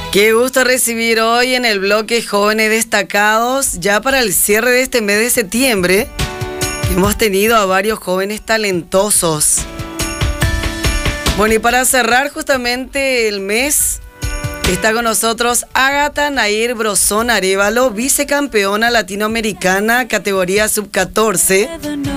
Qué gusto recibir hoy en el bloque Jóvenes Destacados, ya para el cierre de este mes de septiembre, que hemos tenido a varios jóvenes talentosos. Bueno, y para cerrar justamente el mes, está con nosotros Ágata Nair Brozón Arévalo, vicecampeona latinoamericana, categoría sub-14.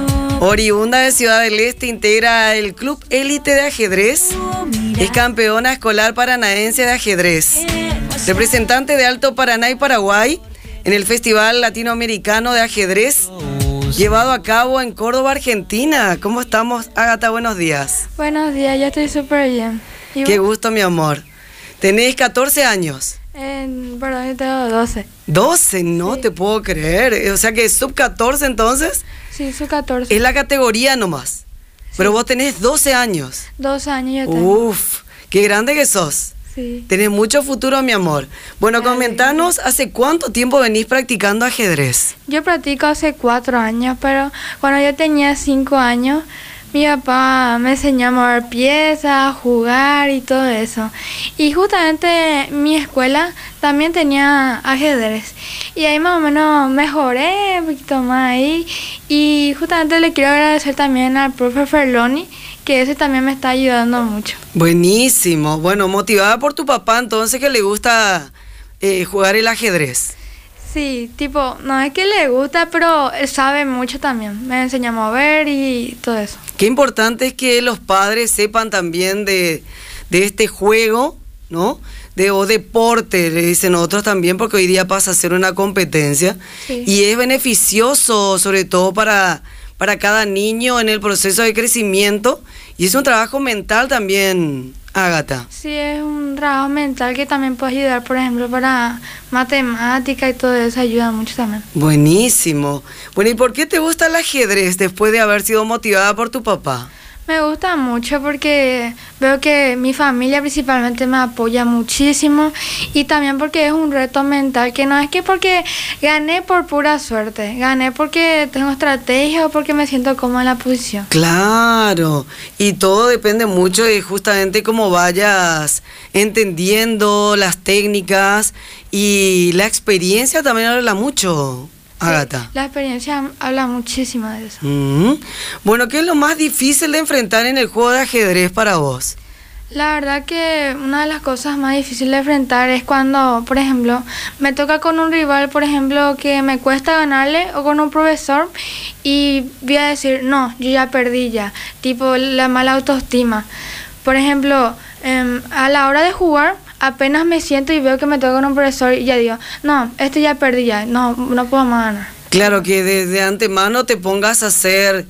Oriunda de Ciudad del Este, integra el Club Élite de Ajedrez. Es campeona escolar paranaense de ajedrez. Representante de Alto Paraná y Paraguay en el Festival Latinoamericano de Ajedrez, llevado a cabo en Córdoba, Argentina. ¿Cómo estamos, Ágata? Buenos días. Buenos días, ya estoy súper bien. Qué gusto, mi amor. Tenés 14 años. Perdón, yo tengo 12. 12, no Sí. te puedo creer. O sea que sub 14 entonces. Sí, sub 14. Es la categoría nomás. Sí. Pero vos tenés 12 años. 12 años yo tengo. Uf, qué grande que sos. Sí. Tenés mucho futuro, mi amor. Bueno, Dale. comentanos, ¿hace cuánto tiempo venís practicando ajedrez? Yo practico hace 4 años, pero cuando yo tenía 5 años, mi papá me enseñó a mover piezas, a jugar y todo eso. Y justamente mi escuela también tenía ajedrez. Y ahí más o menos mejoré un poquito más ahí. Y justamente le quiero agradecer también al profe Ferloni, que ese también me está ayudando mucho. Buenísimo. Bueno, motivada por tu papá, entonces, que le gusta jugar el ajedrez. Sí, tipo, no es que le gusta, pero él sabe mucho también. Me enseña a mover y todo eso. Qué importante es que los padres sepan también de este juego, ¿no? O deporte, le dicen otros también, porque hoy día pasa a ser una competencia. Sí. Y es beneficioso, sobre todo para cada niño en el proceso de crecimiento. Y es un trabajo mental también, Ágata. Sí, es un trabajo mental que también puede ayudar, por ejemplo, para matemática y todo eso, ayuda mucho también. Buenísimo. Bueno, ¿y por qué te gusta el ajedrez después de haber sido motivada por tu papá? Me gusta mucho porque veo que mi familia principalmente me apoya muchísimo y también porque es un reto mental, que no es que porque gané por pura suerte, gané porque tengo estrategia o porque me siento cómoda en la posición. Claro, y todo depende mucho de justamente cómo vayas entendiendo las técnicas, y la experiencia también habla mucho, Ágata. Sí, la experiencia habla muchísimo de eso. Bueno, ¿qué es lo más difícil de enfrentar en el juego de ajedrez para vos? La verdad que una de las cosas más difíciles de enfrentar es cuando, por ejemplo, me toca con un rival, por ejemplo, que me cuesta ganarle, o con un profesor y voy a decir, no, yo ya perdí ya, tipo la mala autoestima. Por ejemplo, a la hora de jugar, apenas me siento y veo que me toca con un profesor y ya digo, no, ya perdí ya, no puedo más ganar. Claro, que desde antemano te pongas a hacer,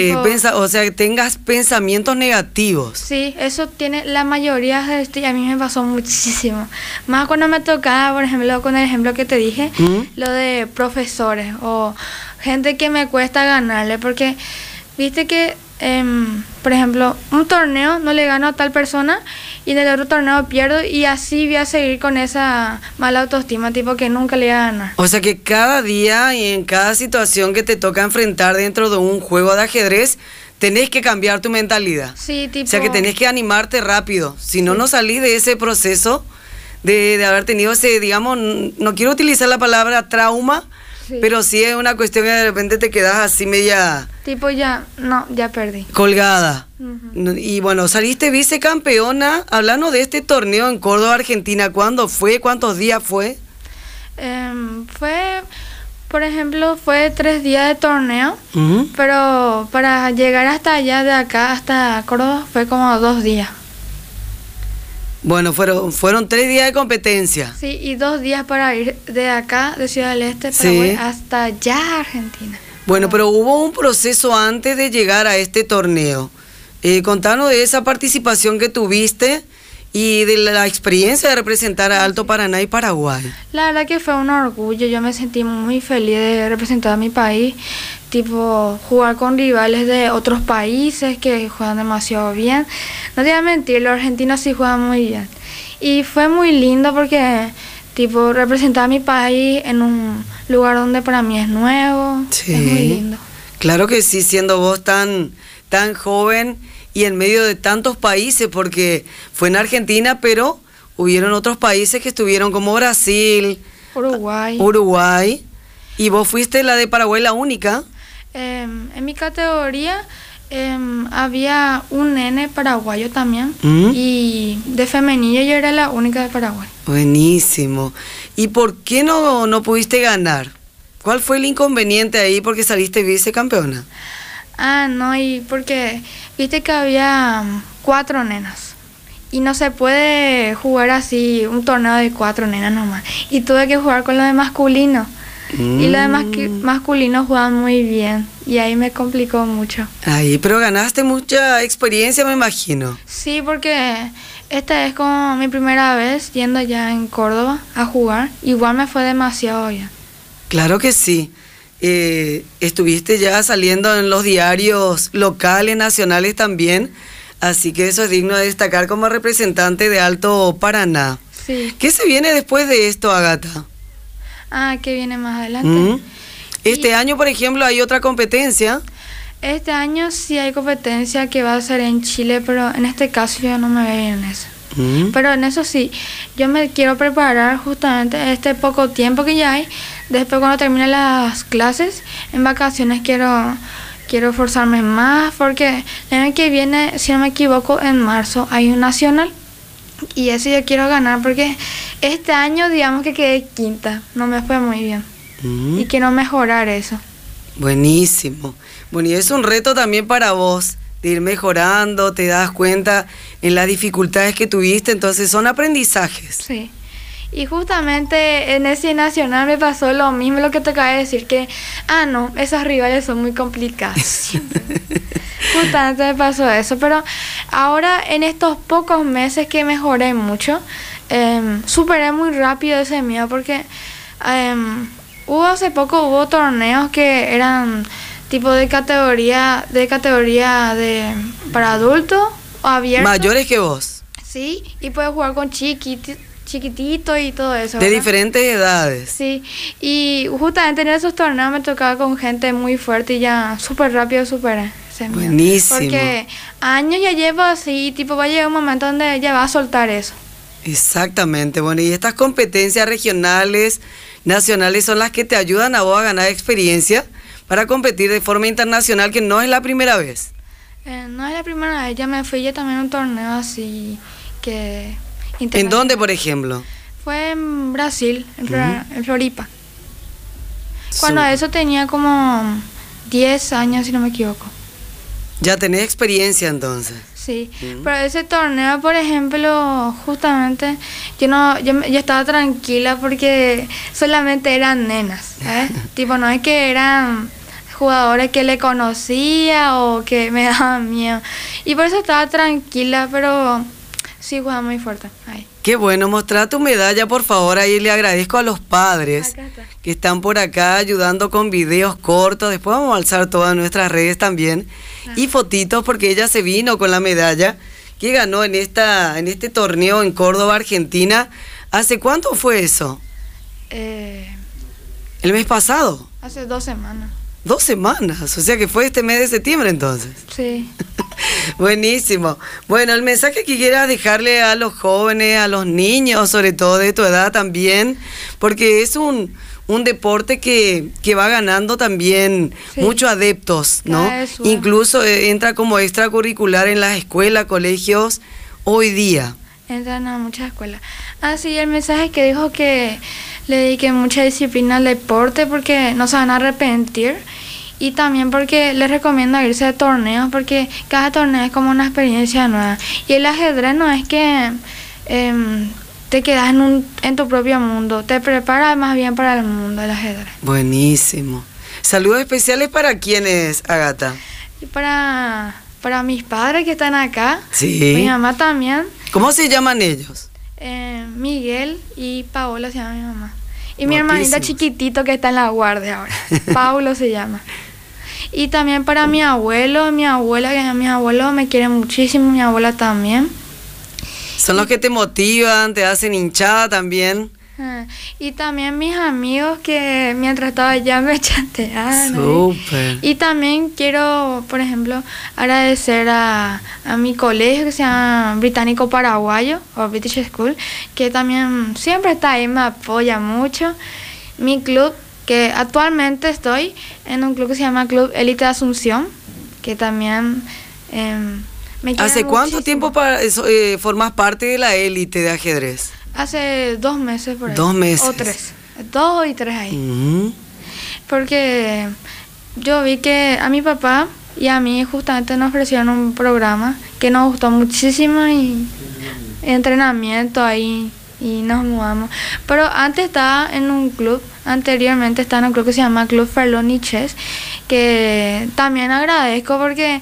o sea, que tengas pensamientos negativos. Sí, eso tiene la mayoría de y a mí me pasó muchísimo. Más cuando me tocaba, por ejemplo, con el ejemplo que te dije, lo de profesores o gente que me cuesta ganarle, porque viste que, por ejemplo, un torneo no le gano a tal persona y en el otro torneo pierdo, y así voy a seguir con esa mala autoestima, tipo que nunca le voy a ganar. O sea que cada día y en cada situación que te toca enfrentar dentro de un juego de ajedrez, tenés que cambiar tu mentalidad. Sí, tipo... O sea que tenés que animarte rápido. Si no, no salís de ese proceso de haber tenido ese, digamos, no quiero utilizar la palabra trauma, Sí. pero sí es una cuestión que de repente te quedas así media... Tipo ya perdí. colgada. Uh-huh. Y bueno, saliste vicecampeona. Hablando de este torneo en Córdoba, Argentina, ¿cuándo fue? ¿Cuántos días fue? Por ejemplo, fue 3 días de torneo, pero para llegar hasta allá, de acá hasta Córdoba, fue como 2 días. Bueno, fueron 3 días de competencia. Sí, y 2 días para ir de acá, de Ciudad del Este, Paraguay, Sí. hasta allá, Argentina. Bueno, pero hubo un proceso antes de llegar a este torneo. Contanos de esa participación que tuviste y de la experiencia de representar a Alto Paraná y Paraguay. La verdad que fue un orgullo, yo me sentí muy feliz de representar a mi país, tipo jugar con rivales de otros países que juegan demasiado bien. No te voy a mentir, los argentinos sí juegan muy bien. Y fue muy lindo porque tipo representar a mi país en un lugar donde para mí es nuevo. Sí. Es muy lindo. Claro que sí, siendo vos tan joven y en medio de tantos países, porque fue en Argentina, pero hubieron otros países que estuvieron como Brasil, Uruguay. Y vos fuiste la de Paraguay la única. En mi categoría había un nene paraguayo también. Y de femenina yo era la única de Paraguay. Buenísimo. ¿Y por qué no pudiste ganar? ¿Cuál fue el inconveniente ahí porque saliste vicecampeona? No, y porque viste que había 4 nenas. Y no se puede jugar así un torneo de 4 nenas nomás. Y tuve que jugar con los de masculino. Y los de masculino jugaban muy bien. Y ahí me complicó mucho. Ahí, pero ganaste mucha experiencia, me imagino. Sí, porque esta es como mi primera vez yendo ya en Córdoba a jugar. Igual me fue demasiado bien. Claro que sí. Estuviste ya saliendo en los diarios locales, nacionales también. Así que eso es digno de destacar como representante de Alto Paraná. Sí. ¿Qué se viene después de esto, Ágata? ¿Qué viene más adelante? Este año, por ejemplo, hay otra competencia. Este año sí hay competencia que va a ser en Chile, pero en este caso yo no me veo en eso. Pero en eso sí, yo me quiero preparar justamente este poco tiempo que ya hay. Después cuando termine las clases, en vacaciones quiero forzarme más, porque el año que viene, si no me equivoco, en marzo hay un nacional. Y eso yo quiero ganar porque este año digamos que quedé quinta, no me fue muy bien. Y quiero mejorar eso. Buenísimo. Bueno, y es un reto también para vos, de ir mejorando, te das cuenta en las dificultades que tuviste, entonces son aprendizajes. Sí. Y justamente en ese nacional me pasó lo mismo, lo que te acabo de decir, que, no, esas rivales son muy complicadas. Justamente me pasó eso, pero ahora en estos pocos meses que mejoré mucho, superé muy rápido ese miedo, porque hace poco hubo torneos que eran tipo de categoría para adultos o abiertos. Mayores que vos. Sí, y puedes jugar con chiquitito y todo eso, de ¿verdad? diferentes edades. Sí, y justamente en esos torneos me tocaba con gente muy fuerte y ya súper rápido superé ese miedo. Buenísimo. Porque años ya llevo así, tipo va a llegar un momento donde ya va a soltar eso. Exactamente. Bueno, y estas competencias regionales, nacionales son las que te ayudan a vos a ganar experiencia para competir de forma internacional, que no es la primera vez. No es la primera vez, ya me fui ya también a un torneo así que... ¿En dónde, por ejemplo? Fue en Brasil, en Floripa. Cuando eso tenía como 10 años, si no me equivoco. Ya tenés experiencia entonces. Sí, pero ese torneo, por ejemplo, justamente yo estaba tranquila porque solamente eran nenas, ¿sabes? Tipo, no es que eran jugadores que le conocía o que me daban miedo. Y por eso estaba tranquila, pero sí jugaba muy fuerte. Ahí. Qué bueno, mostrar tu medalla, por favor. Ahí le agradezco a los padres que están por acá ayudando con videos cortos. Después vamos a alzar todas nuestras redes también. Y fotitos, porque ella se vino con la medalla que ganó en este torneo en Córdoba, Argentina. ¿Hace cuánto fue eso? ¿El mes pasado? Hace 2 semanas. 2 semanas, o sea que fue este mes de septiembre entonces. Sí. Buenísimo. Bueno, el mensaje que quieras dejarle a los jóvenes, a los niños, sobre todo de tu edad también, porque es un deporte que va ganando también muchos adeptos, ¿no? Incluso entra como extracurricular en las escuelas, colegios, hoy día. Entran a muchas escuelas. Sí, el mensaje que dijo que le dediqué mucha disciplina al deporte porque no se van a arrepentir. Y también porque les recomiendo irse a torneos, porque cada torneo es como una experiencia nueva. Y el ajedrez no es que te quedas en tu propio mundo, te preparas más bien para el mundo del ajedrez. Buenísimo. Saludos especiales para quiénes, Ágata. Y para mis padres que están acá, sí. Mi mamá también. ¿Cómo se llaman ellos? Miguel y Paola se llama mi mamá. Y mi hermanita chiquitito que está en la guardia ahora. Paulo se llama. Y también para mi abuelo, mi abuela, que mi abuelo me quiere muchísimo, mi abuela también. Son los que te motivan, te hacen hinchada también. Y también mis amigos que mientras estaba allá me chateaban. Súper. Y también quiero, por ejemplo, agradecer a mi colegio que se llama Británico Paraguayo, o British School, que también siempre está ahí, me apoya mucho. Mi club, que actualmente estoy en un club que se llama Club Élite de Asunción, que también me quiere ¿Hace cuánto muchísimo. tiempo formas parte de la élite de ajedrez? Hace 2 meses por ahí. 2 meses. O 3. 2 y 3 ahí. Ujú. Porque yo vi que a mi papá y a mí justamente nos ofrecieron un programa que nos gustó muchísimo y entrenamiento ahí y nos mudamos. Pero antes estaba en un club, anteriormente estaba en un club que se llama Club Ferloni Chess, que también agradezco porque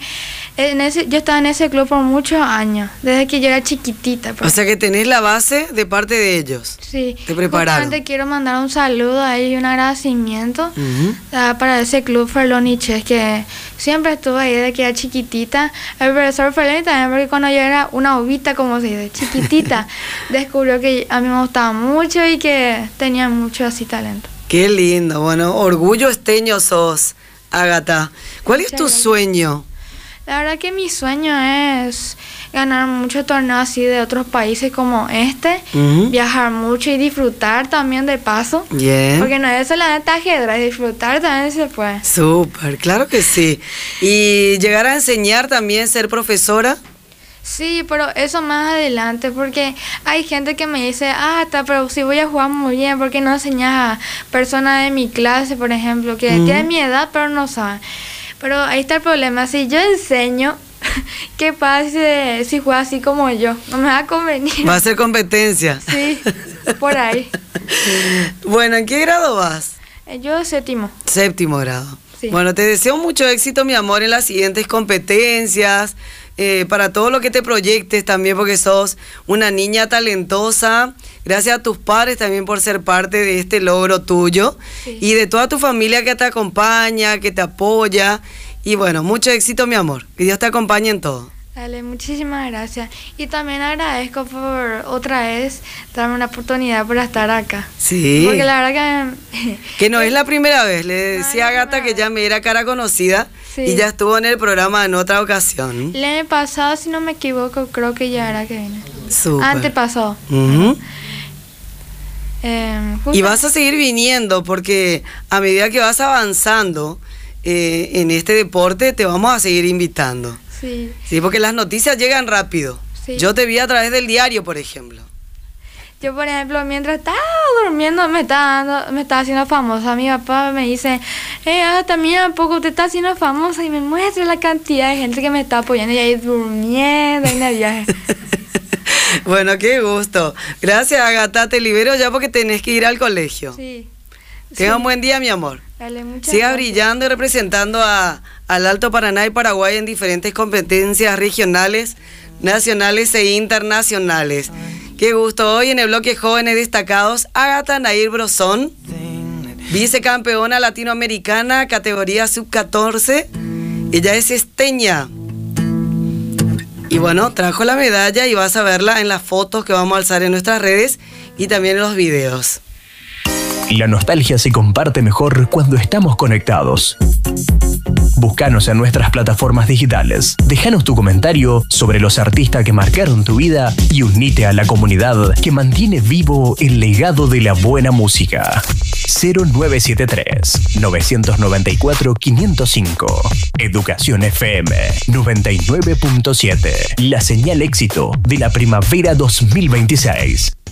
yo estaba en ese club por muchos años, desde que yo era chiquitita. O sea que tenés la base de parte de ellos. Sí, Te prepararon. justamente quiero mandar un saludo ahí y un agradecimiento Ujú. para ese club Ferloni Chess que siempre estuvo ahí desde que era chiquitita. El profesor Ferloni también, porque cuando yo era una ovita, como se dice, chiquitita, descubrió que a mí me gustaba mucho y que tenía mucho así talento. Qué lindo. Bueno, orgullo esteño sos, Ágata. ¿Cuál es Muchas tu gracias. sueño? La verdad que mi sueño es ganar muchos torneos así de otros países como este, Ujú. viajar mucho y disfrutar también de paso. Bien. Porque no es solamente ajedrez, disfrutar también se puede. Súper, claro que sí. ¿Y llegar a enseñar también, ser profesora? Sí, pero eso más adelante, porque hay gente que me dice, pero si voy a jugar muy bien, ¿por qué no enseñas a personas de mi clase, por ejemplo, que tienen mi edad pero no saben? Pero ahí está el problema, si yo enseño, ¿qué pasa si juega así como yo? No me va a convenir. Va a ser competencia. Sí, por ahí. Bueno, ¿en qué grado vas? Yo 7º. 7º grado. Sí. Bueno, te deseo mucho éxito, mi amor, en las siguientes competencias, para todo lo que te proyectes también, porque sos una niña talentosa. Gracias a tus padres también por ser parte de este logro tuyo. Sí. Y de toda tu familia que te acompaña, que te apoya. Y bueno, mucho éxito, mi amor. Que Dios te acompañe en todo. Dale, muchísimas gracias. Y también agradezco por otra vez darme una oportunidad para estar acá. Sí. Porque la verdad Que no es la primera vez. Le No decía a es la Gata que primera ya me era cara conocida. Sí. Y ya estuvo en el programa en otra ocasión. el año pasado, si no me equivoco, creo que ya era que vine. Súper. Antepasado. Ujú. Justo- Y vas a seguir viniendo porque a medida que vas avanzando en este deporte te vamos a seguir invitando. Sí, Sí, porque las noticias llegan rápido. Sí. Yo te vi a través del diario, por ejemplo. yo por ejemplo, mientras estaba durmiendo me estaba haciendo famosa. Mi papá me dice, también a poco te estás haciendo famosa y me muestra la cantidad de gente que me está apoyando y ahí durmiendo en el viaje. Bueno, qué gusto. Gracias, Agata. Te libero ya porque tenés que ir al colegio. Sí. Tenga Sí. un buen día, mi amor. Dale, muchas Siga gracias. brillando y representando al Alto Paraná y Paraguay en diferentes competencias regionales, nacionales e internacionales. Qué gusto. Hoy en el bloque Jóvenes Destacados, Ágata Nair Brosón, vicecampeona latinoamericana, categoría sub-14. Ella es esteña. Y bueno, trajo la medalla y vas a verla en las fotos que vamos a alzar en nuestras redes y también en los videos. La nostalgia se comparte mejor cuando estamos conectados. Búscanos en nuestras plataformas digitales. Déjanos tu comentario sobre los artistas que marcaron tu vida y unite a la comunidad que mantiene vivo el legado de la buena música. 0973 994 505. Educación FM 99.7. La señal éxito de la primavera 2026.